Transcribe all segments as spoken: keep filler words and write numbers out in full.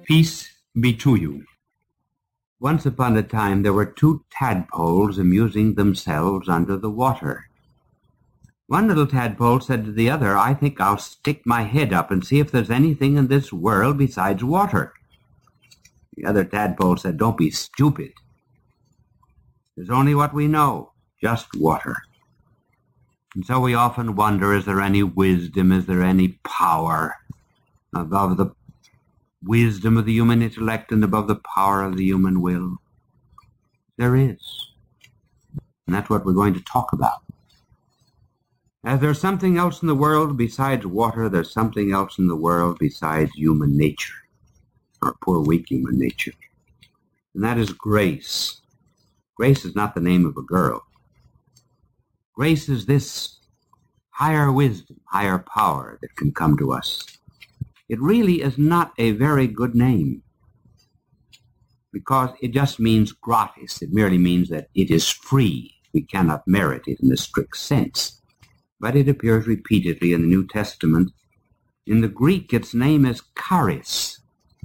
Peace be to you. Once upon a time there were two tadpoles amusing themselves under the water. One little tadpole said to the other, "I think I'll stick my head up and see if there's anything in this world besides water." The other tadpole said, "Don't be stupid. There's only what we know, just water." And so we often wonder, is there any wisdom, is there any power above the wisdom of the human intellect and above the power of the human will? There is. And that's what we're going to talk about. As there's something else in the world besides water, there's something else in the world besides human nature, our poor, weak human nature. And that is grace. Grace is not the name of a girl. Grace is this higher wisdom, higher power that can come to us. It really is not a very good name because it just means gratis. It merely means that it is free. We cannot merit it in the strict sense. But it appears repeatedly in the New Testament. In the Greek, its name is charis.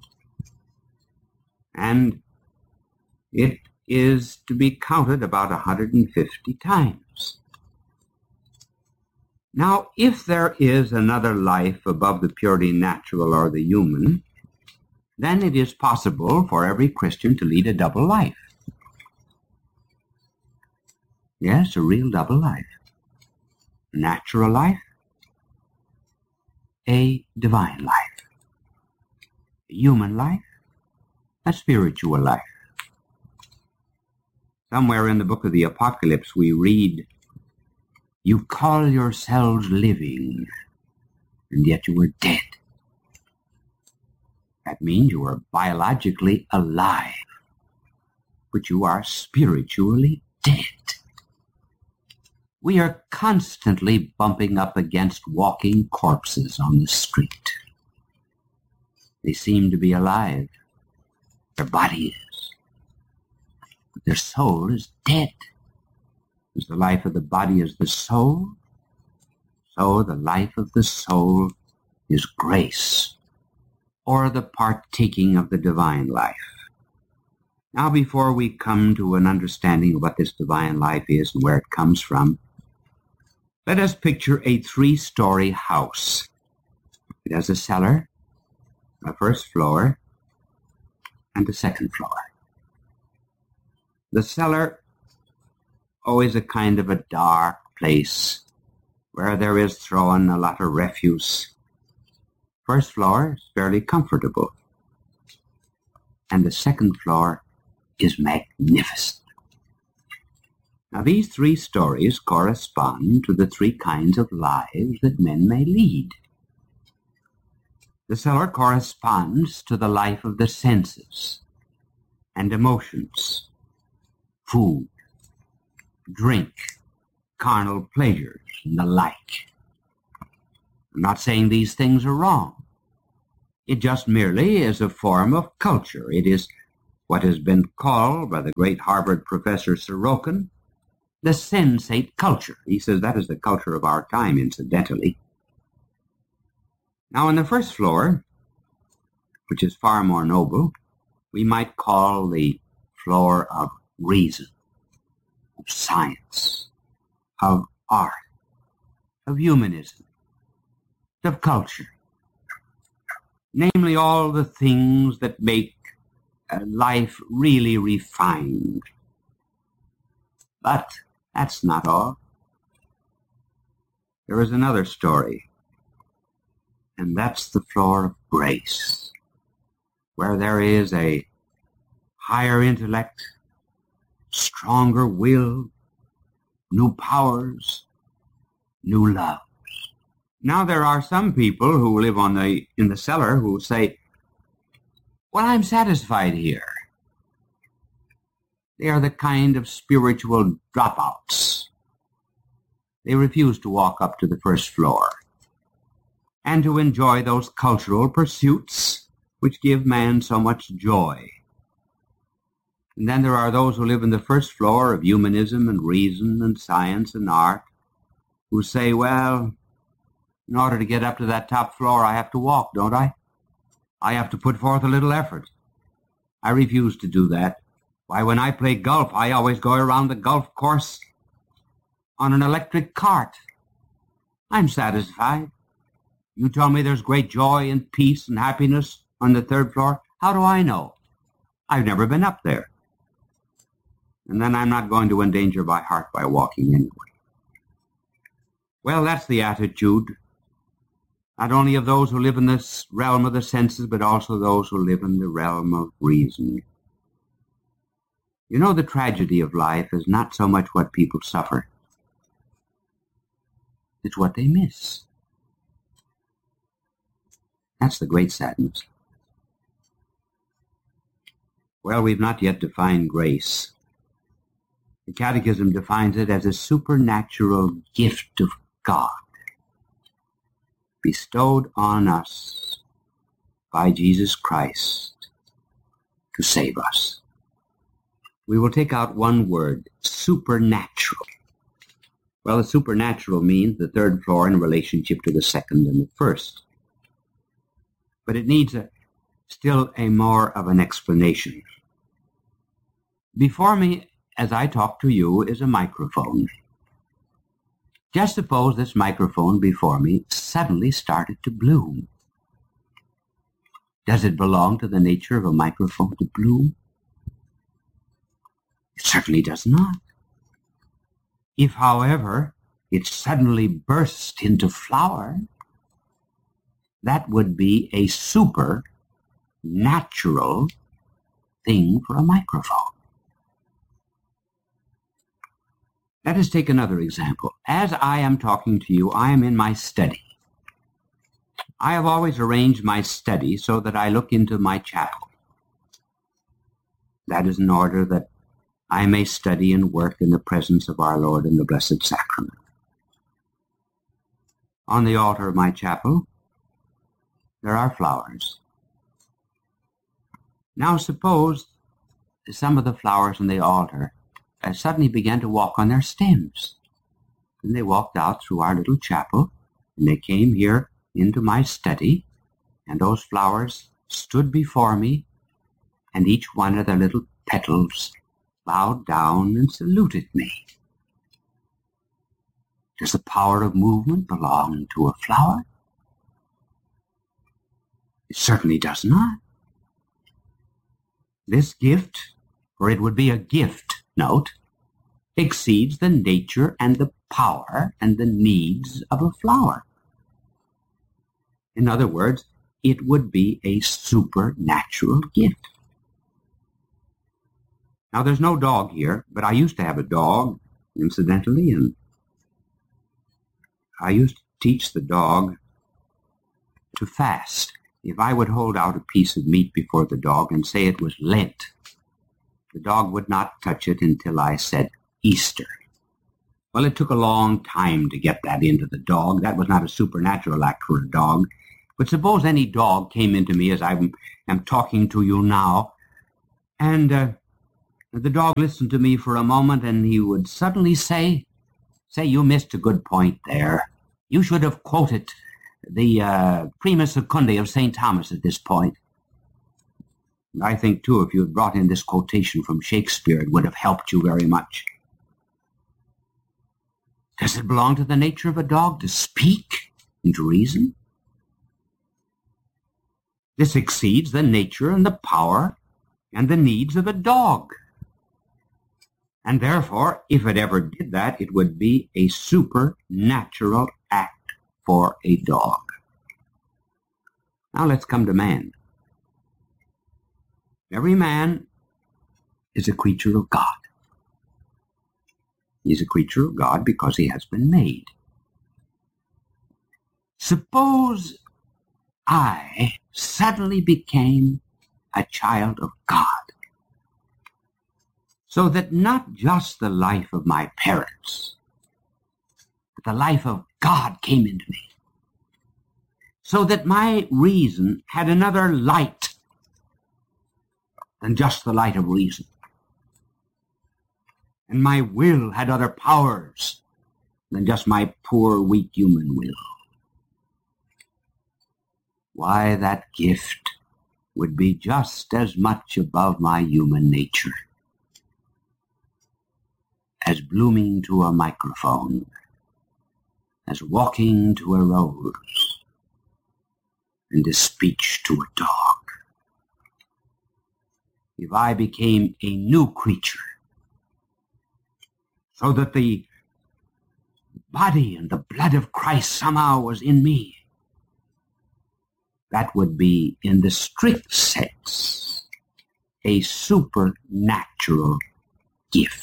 And it is to be counted about one hundred fifty times. Now, if there is another life above the purely natural or the human, then it is possible for every Christian to lead a double life. Yes, a real double life. Natural life, a divine life. A human life, a spiritual life. Somewhere in the book of the Apocalypse we read, "You call yourselves living, and yet you are dead." That means you are biologically alive, but you are spiritually dead. We are constantly bumping up against walking corpses on the street. They seem to be alive. Their body is. But their soul is dead. As the life of the body is the soul, so the life of the soul is grace, or the partaking of the divine life. Now, before we come to an understanding of what this divine life is and where it comes from, let us picture a three-story house. It has a cellar, a first floor, and a second floor. The cellar, always a kind of a dark place where there is thrown a lot of refuse. First floor is fairly comfortable, and the second floor is magnificent. Now, these three stories correspond to the three kinds of lives that men may lead. The cellar corresponds to the life of the senses and emotions, food, drink, carnal pleasures, and the like. I'm not saying these things are wrong. It just merely is a form of culture. It is what has been called by the great Harvard professor Sorokin the sensate culture. He says that is the culture of our time, incidentally. Now, on the first floor, which is far more noble, we might call the floor of reason, of science, of art, of humanism, of culture. Namely, all the things that make uh, life really refined. But that's not all. There is another story, and that's the floor of grace, where there is a higher intellect, stronger will, new powers, new loves. Now, there are some people who live on the in the cellar who say, "Well, I'm satisfied here." They are the kind of spiritual dropouts. They refuse to walk up to the first floor and to enjoy those cultural pursuits which give man so much joy. And then there are those who live in the first floor of humanism and reason and science and art who say, "Well, in order to get up to that top floor, I have to walk, don't I? I have to put forth a little effort. I refuse to do that. Why, when I play golf, I always go around the golf course on an electric cart. I'm satisfied. You tell me there's great joy and peace and happiness on the third floor. How do I know? I've never been up there. And then I'm not going to endanger my heart by walking anyway. Well, that's the attitude, not only of those who live in this realm of the senses, but also those who live in the realm of reason. You know, the tragedy of life is not so much what people suffer. It's what they miss. That's the great sadness. Well, we've not yet defined grace. The Catechism defines it as a supernatural gift of God bestowed on us by Jesus Christ to save us. We will take out one word, supernatural. Well, the supernatural means the third floor in relationship to the second and the first. But it needs a, still a more of an explanation. Before me, as I talk to you, is a microphone. Just suppose this microphone before me suddenly started to bloom. Does it belong to the nature of a microphone to bloom? It certainly does not. If, however, it suddenly burst into flower, that would be a supernatural thing for a microphone. Let us take another example. As I am talking to you, I am in my study. I have always arranged my study so that I look into my chapel. That is in order that I may study and work in the presence of our Lord in the Blessed Sacrament. On the altar of my chapel, there are flowers. Now suppose some of the flowers on the altar uh, suddenly began to walk on their stems. And they walked out through our little chapel, and they came here into my study, and those flowers stood before me, and each one of their little petals bowed down and saluted me. Does the power of movement belong to a flower? It certainly does not. This gift, for it would be a gift, note, exceeds the nature and the power and the needs of a flower. In other words, it would be a supernatural gift. Now, there's no dog here, but I used to have a dog, incidentally, and I used to teach the dog to fast. If I would hold out a piece of meat before the dog and say it was Lent, the dog would not touch it until I said Easter. Well, it took a long time to get that into the dog. That was not a supernatural act for a dog. But suppose any dog came into me as I am talking to you now, and uh, the dog listened to me for a moment, and he would suddenly say, say, you missed a good point there. You should have quoted the uh, Prima Secundae of Saint Thomas at this point. And I think, too, if you had brought in this quotation from Shakespeare, it would have helped you very much. Does it belong to the nature of a dog to speak and to reason? This exceeds the nature and the power and the needs of a dog. And therefore, if it ever did that, it would be a supernatural act for a dog. Now let's come to man. Every man is a creature of God. He's a creature of God because he has been made. Suppose I suddenly became a child of God, so that not just the life of my parents, but the life of God came into me, so that my reason had another light than just the light of reason, and my will had other powers than just my poor, weak human will. Why, that gift would be just as much above my human nature as blooming to a microphone, as walking to a rose, and as speech to a dog. If I became a new creature, so that the body and the blood of Christ somehow was in me, that would be, in the strict sense, a supernatural gift.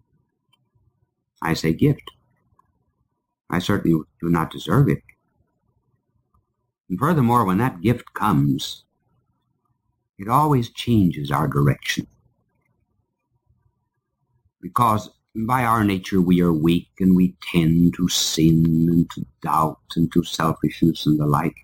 I say gift. I certainly do not deserve it. And furthermore, when that gift comes, it always changes our direction. Because by our nature we are weak, and we tend to sin and to doubt and to selfishness and the like.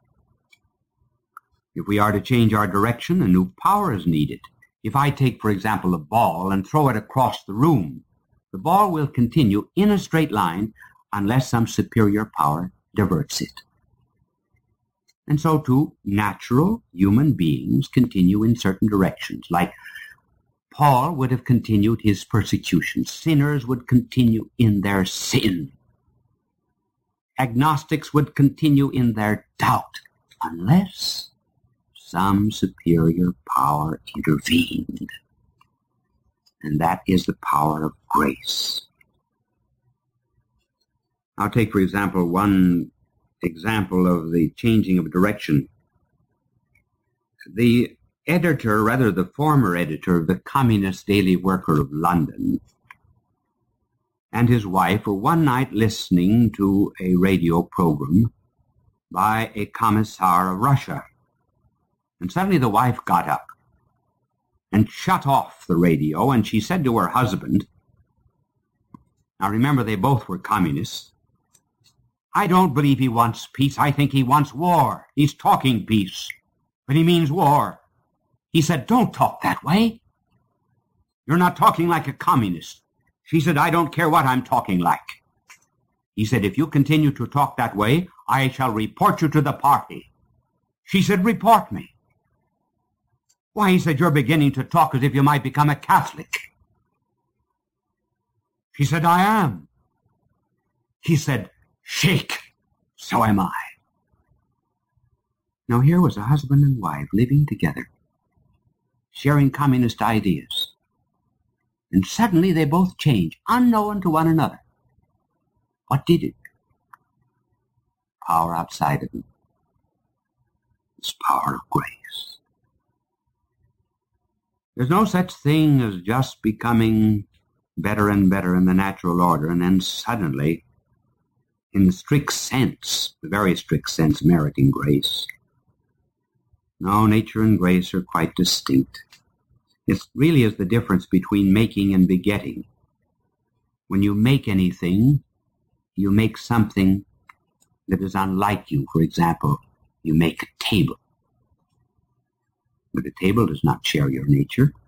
If we are to change our direction, a new power is needed. If I take, for example, a ball and throw it across the room, the ball will continue in a straight line unless some superior power diverts it. And so too, natural human beings continue in certain directions. Like Paul would have continued his persecution. Sinners would continue in their sin. Agnostics would continue in their doubt unless some superior power intervened. And that is the power of grace. I'll take, for example, one example of the changing of direction. The editor, rather the former editor of the Communist Daily Worker of London, and his wife were one night listening to a radio program by a commissar of Russia. And suddenly the wife got up and shut off the radio, and she said to her husband, now remember they both were communists, I don't believe he wants peace. I think he wants war. He's talking peace, but he means war. He said, don't talk that way. You're not talking like a communist. She said, I don't care what I'm talking like. He said, if you continue to talk that way, I shall report you to the party. She said, report me. Why, he said, you're beginning to talk as if you might become a Catholic. She said, I am. He said, shake, so am I. Now here was a husband and wife living together, sharing communist ideas. And suddenly they both changed, unknown to one another. What did it? Power outside of them. It's power of grace. There's no such thing as just becoming better and better in the natural order, and then suddenly, in the strict sense, the very strict sense, meriting grace. No, nature and grace are quite distinct. It really is the difference between making and begetting. When you make anything, you make something that is unlike you. For example, you make a table. But a table does not share your nature.